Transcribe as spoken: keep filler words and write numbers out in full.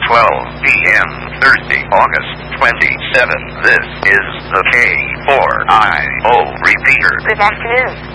twelve p m Thursday, August twenty-seventh. This is the K four I O repeater. Good afternoon.